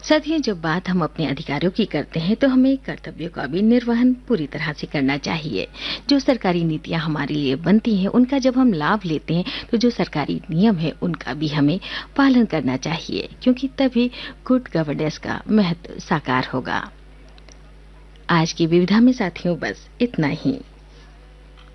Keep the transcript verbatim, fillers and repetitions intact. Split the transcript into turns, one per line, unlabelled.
साथियों, जब बात हम अपने अधिकारों की करते हैं तो हमें कर्तव्यों का भी निर्वहन पूरी तरह से करना चाहिए। जो सरकारी नीतियां हमारे लिए बनती हैं, उनका जब हम लाभ लेते हैं तो जो सरकारी नियम है उनका भी हमें पालन करना चाहिए, क्योंकि तभी गुड गवर्नेंस का महत्व साकार होगा। आज की विविधा में साथियों बस इतना ही।